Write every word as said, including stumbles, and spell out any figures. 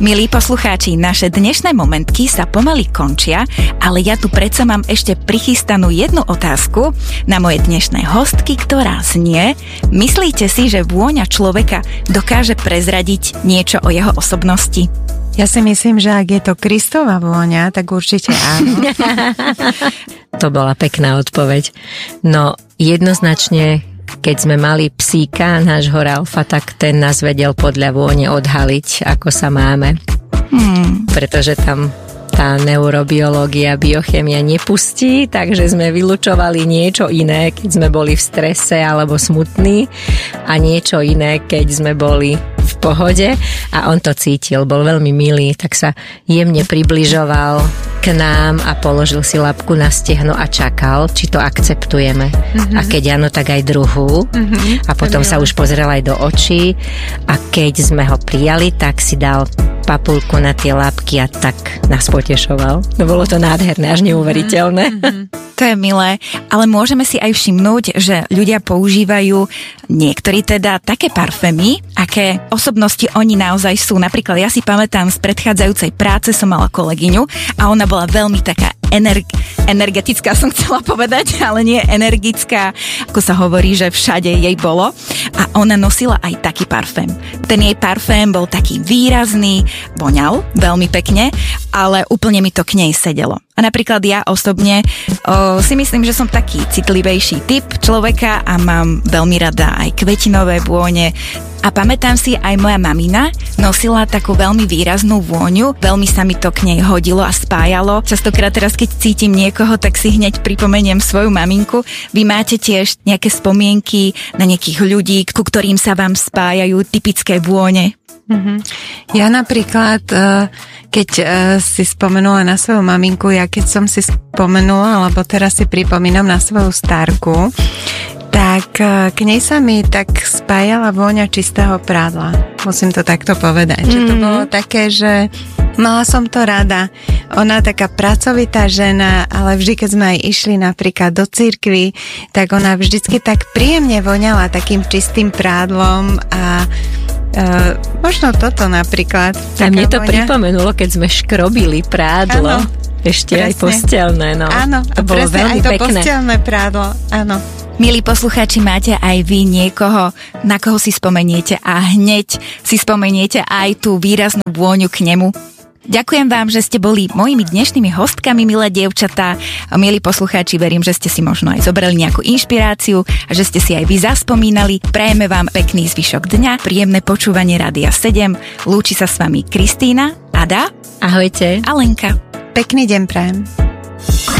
Milí poslucháči, naše dnešné momentky sa pomaly končia, ale ja tu predsa mám ešte prichystanú jednu otázku na moje dnešné hostky, ktorá znie: myslíte si, že vôňa človeka dokáže prezradiť niečo o jeho osobnosti? Ja si myslím, že ak je to Kristova vôňa, tak určite áno. To bola pekná odpoveď. No, jednoznačne, keď sme mali psíka, nášho Ralfa, tak ten nás vedel podľa vône odhaliť, ako sa máme. Hmm. Pretože tam tá neurobiológia, biochémia nepustí, takže sme vylučovali niečo iné, keď sme boli v strese alebo smutní, a niečo iné, keď sme boli v pohode, a on to cítil, bol veľmi milý, tak sa jemne približoval k nám a položil si labku na stehno a čakal, či to akceptujeme. Mm-hmm. A keď áno, tak aj druhú. Mm-hmm. A potom sa už pozrel aj do očí, a keď sme ho prijali, tak si dal papulku na tie labky a tak nás potešoval. No bolo to nádherné, až neuveriteľné. Mm-hmm. To je milé, ale môžeme si aj všimnúť, že ľudia používajú niektorí teda také parfémy, aké osobnosti oni naozaj sú. Napríklad ja si pamätám, z predchádzajúcej práce som mala kolegyňu a ona bola veľmi taká energ- energetická, som chcela povedať, ale nie energická, ako sa hovorí, že všade jej bolo. A ona nosila aj taký parfém. Ten jej parfém bol taký výrazný, voňal veľmi pekne, ale úplne mi to k nej sedelo. A napríklad ja osobne o, si myslím, že som taký citlivejší typ človeka a mám veľmi rada aj kvetinové vône. A pamätám si, aj moja mamina nosila takú veľmi výraznú vôňu, veľmi sa mi to k nej hodilo a spájalo. Častokrát teraz, keď cítim niekoho, tak si hneď pripomeniem svoju maminku. Vy máte tiež nejaké spomienky na nejakých ľudí, ku ktorým sa vám spájajú typické vône? Mm-hmm. Ja napríklad, keď si spomenula na svoju maminku, ja keď som si spomenula, alebo teraz si pripomínam na svoju starku, tak k nej sa mi tak spájala vôňa čistého prádla. Musím to takto povedať. Mm-hmm. Že to bolo také, že mala som to rada. Ona taká pracovitá žena, ale vždy, keď sme aj išli napríklad do cirkvi, tak ona vždycky tak príjemne voňala takým čistým prádlom a Uh, možno toto napríklad. A mne to voňa pripomenulo, keď sme škrobili prádlo. Áno, ešte presne. Aj postelné. No. Áno, to bolo presne, veľmi aj to pekné. postelné prádlo. Áno. Milí poslucháči, máte aj vy niekoho, na koho si spomeniete a hneď si spomeniete aj tú výraznú vôňu k nemu? Ďakujem vám, že ste boli mojimi dnešnými hostkami, milé dievčatá. Milí poslucháči, verím, že ste si možno aj zobrali nejakú inšpiráciu a že ste si aj vy zaspomínali. Prajeme vám pekný zvyšok dňa, príjemné počúvanie Rádia sedem. Lúči sa s vami Kristína, Ada, ahojte, a Lenka. Pekný deň prajem.